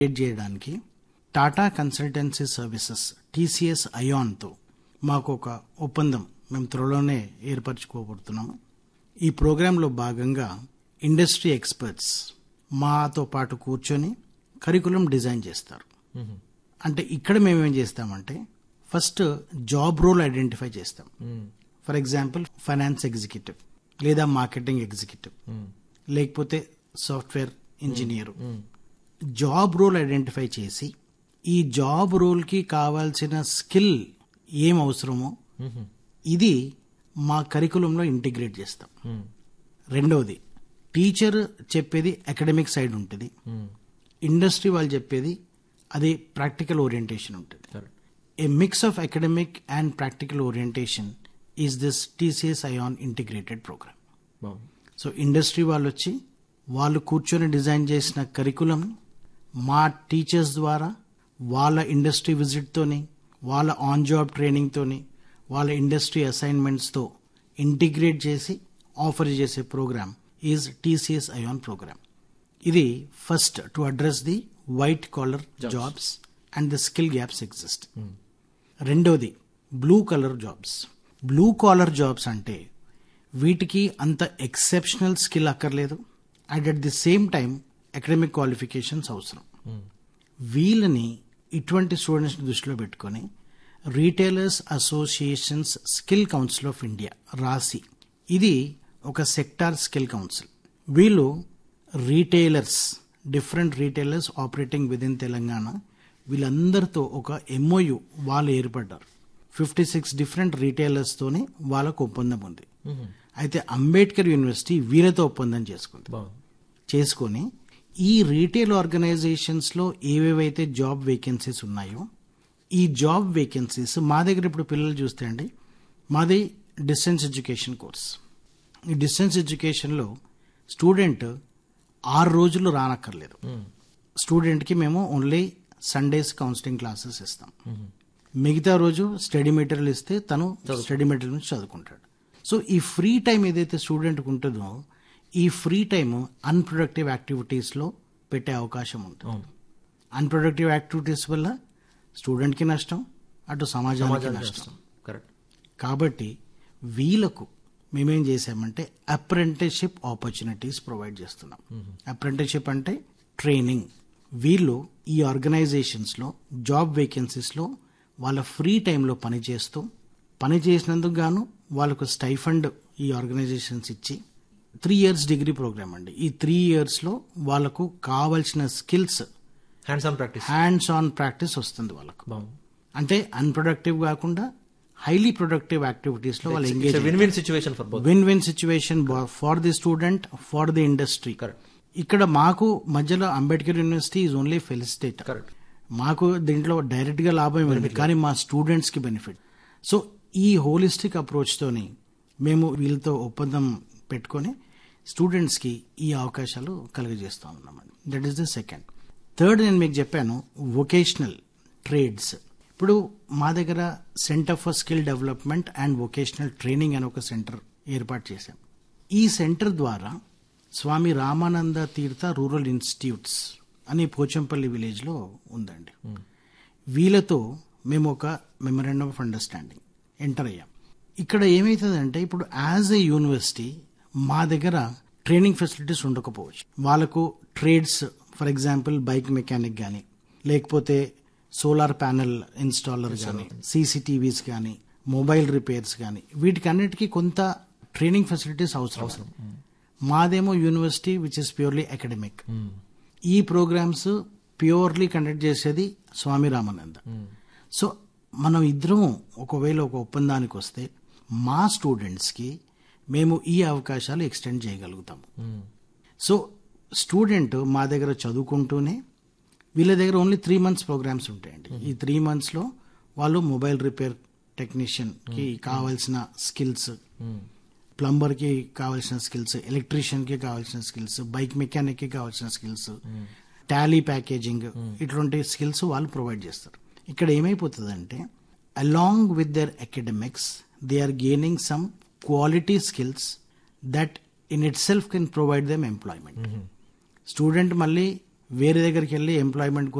Create చేయడానికి Tata consultancy services TCS అయాన్తో మాకు ఒక ఒప్పందం మేము త్వరలోనే ఏర్పరచుకోబోతున్నాము. ఈ ప్రోగ్రాంలో భాగంగా ఇండస్ట్రీ ఎక్స్పర్ట్స్ మాతో పాటు కూర్చొని కరికులం డిజైన్ చేస్తారు. అంటే ఇక్కడ మేమేం చేస్తామంటే ఫస్ట్ జాబ్ రోల్ ఐడెంటిఫై చేస్తాం. ఫర్ ఎగ్జాంపుల్ ఫైనాన్స్ ఎగ్జిక్యూటివ్ లేదా మార్కెటింగ్ ఎగ్జిక్యూటివ్ లేకపోతే software engineer. Job role identify చేసి ఈ జాబ్ రోల్కి కావాల్సిన స్కిల్ ఏం అవసరమో ఇది మా కరికులంలో ఇంటిగ్రేట్ చేస్తాం. రెండవది టీచర్ చెప్పేది అకాడమిక్ సైడ్ ఉంటుంది, ఇండస్ట్రీ వాళ్ళు చెప్పేది అది ప్రాక్టికల్ ఓరియంటేషన్ ఉంటుంది. ఏ mix of academic and practical orientation is this TCS ion integrated programme. So industry వాళ్ళు వచ్చి వాళ్ళు కూర్చొని డిజైన్ చేసిన కరికులం మా టీచర్స్ ద్వారా వాళ్ళ ఇండస్ట్రీ విజిట్తోని, వాళ్ళ ఆన్ జాబ్ ట్రైనింగ్తోని, వాళ్ళ ఇండస్ట్రీ అసైన్మెంట్స్తో ఇంటిగ్రేట్ చేసి ఆఫర్ చేసే program is TCS ion programme. ఇది first to address the white collar jobs and the skill gaps exist. రెండోది blue colour jobs. Blue collar jobs అంటే వీటికి అంత ఎక్సెప్షనల్ స్కిల్ అక్కర్లేదు and at the same time academic qualifications అవసరం. వీళ్ళని ఇటువంటి students దృష్టిలో పెట్టుకొని retailers associations skill council of India రాసి, ఇది ఒక సెక్టార్ స్కిల్ కౌన్సిల్. వీళ్ళు retailers, different retailers operating with in Telangana, వీళ్ళందరితో ఒక ఎంఓయు వాళ్ళు ఏర్పడ్డారు. 56 డిఫరెంట్ రీటైలర్స్ తోని వాళ్ళకు ఒప్పందం ఉంది. అయితే అంబేద్కర్ యూనివర్సిటీ వీళ్ళతో ఒప్పందం చేసుకొని ఈ రీటైల్ ఆర్గనైజేషన్స్ లో ఏవేవైతే జాబ్ వేకెన్సీస్ ఉన్నాయో ఈ జాబ్ వేకెన్సీస్ మా దగ్గర ఇప్పుడు పిల్లలు చూస్తే అండి, మాది డిస్టెన్స్ ఎడ్యుకేషన్ కోర్స్. ఈ డిస్టెన్స్ ఎడ్యుకేషన్లో స్టూడెంట్ 6 రోజులు రానక్కర్లేదు. స్టూడెంట్కి మేము ఓన్లీ సండేస్ కౌన్సిలింగ్ క్లాసెస్ ఇస్తాం. మిగతా రోజు స్టడీ మెటీరియల్ ఇస్తే తను స్టడీ మెటీరియల్ నుంచి చదువుకుంటాడు. సో ఈ ఫ్రీ టైం ఏదైతే స్టూడెంట్కి ఉంటుందో ఈ ఫ్రీ టైమ్ అన్ప్రొడక్టివ్ యాక్టివిటీస్లో పెట్టే అవకాశం ఉంటుంది. అన్ప్రొడక్టివ్ యాక్టివిటీస్ వల్ల స్టూడెంట్కి నష్టం, అటు సమాజానికి నష్టం. కాబట్టి వీళ్ళకు మేమేం చేసామంటే అప్రెంటిస్షిప్ ఆపర్చునిటీస్ ప్రొవైడ్ చేస్తున్నాం. అప్రెంటిస్షిప్ అంటే ట్రైనింగ్. వీళ్ళు ఈ ఆర్గనైజేషన్స్లో జాబ్ వేకెన్సీస్లో వాళ్ళ ఫ్రీ టైంలో పని చేసినందుకు గాను వాళ్ళకు స్టైఫండ్ ఈ ఆర్గనైజేషన్స్ ఇచ్చి 3 years డిగ్రీ ప్రోగ్రామ్ అండి. ఈ 3 yearsలో వాళ్ళకు కావాల్సిన స్కిల్స్ హ్యాండ్స్ ఆన్ ప్రాక్టీస్ వస్తుంది వాళ్ళకు. అంటే అన్ప్రొడక్టివ్ కాకుండా హైలీ ప్రొడక్టివ్ యాక్టివిటీస్ లో వాళ్ళు engage. Win win situation for the student, for the industry. ఇక్కడ మాకు మధ్యలో Ambedkar university is only felicitate. మాకు దీంట్లో డైరెక్ట్ గా లాభం ఏమిటి, కానీ మా స్టూడెంట్స్ కి బెనిఫిట్. సో ఈ హోలిస్టిక్ అప్రోచ్ తోని మేము వీళ్ళతో ఒప్పందం పెట్టుకొని స్టూడెంట్స్ కి ఈ అవకాశాలు కలుగజేస్తా ఉన్నామండి. That is the second. Third, నేను మీకు చెప్పాను వొకేషనల్ ట్రేడ్స్. ఇప్పుడు మా దగ్గర centre for skill development and vocational training అని ఒక సెంటర్ ఏర్పాటు చేశాం. ఈ సెంటర్ ద్వారా స్వామి రామానంద తీర్థ రూరల్ ఇన్స్టిట్యూట్స్ అని పోచంపల్లి విలేజ్ లో ఉందండి. వీళ్ళతో మేము ఒక మెమరాండం ఆఫ్ అండర్స్టాండింగ్ ఎంటర్ అయ్యాం. ఇక్కడ ఏమవుతుందంటే ఇప్పుడు యాజ్ ఏ యూనివర్సిటీ మా దగ్గర ట్రైనింగ్ ఫెసిలిటీస్ ఉండకపోవచ్చు. వాళ్ళకు trades, for example bike mechanic కానీ, లేకపోతే సోలార్ ప్యానెల్ ఇన్స్టాలర్ కానీ, సీసీటీవీస్ కానీ, మొబైల్ రిపేర్స్ కానీ, వీటికన్నిటికీ కొంత ట్రైనింగ్ ఫెసిలిటీస్ అవసరం. మాదేమో university which is purely academic. ఈ ప్రోగ్రామ్స్ ప్యూర్లీ కండక్ట్ చేసేది స్వామి రామానంద. సో మనం ఇద్దరం ఒకవేళ ఒక ఒప్పందానికి వస్తే మా స్టూడెంట్స్కి మేము ఈ అవకాశాలు ఎక్స్టెండ్ చేయగలుగుతాము. సో స్టూడెంట్ మా దగ్గర చదువుకుంటూనే వీళ్ళ దగ్గర ఓన్లీ 3 months ప్రోగ్రామ్స్ ఉంటాయండి. ఈ 3 monthsలో వాళ్ళు మొబైల్ రిపేర్ టెక్నీషియన్కి కావాల్సిన స్కిల్స్, ప్లంబర్కి కావాల్సిన స్కిల్స్, ఎలక్ట్రీషియన్కి కావాల్సిన స్కిల్స్, బైక్ మెకానిక్కి కావాల్సిన స్కిల్స్, టాలీ ప్యాకేజింగ్, ఇటువంటి స్కిల్స్ వాళ్ళు ప్రొవైడ్ చేస్తారు. ఇక్కడ ఏమైపోతుందంటే along with their academics they are gaining some quality skills that in it self can provide them employment. Student మళ్ళీ వేరే దగ్గరికి వెళ్ళి ఎంప్లాయ్మెంట్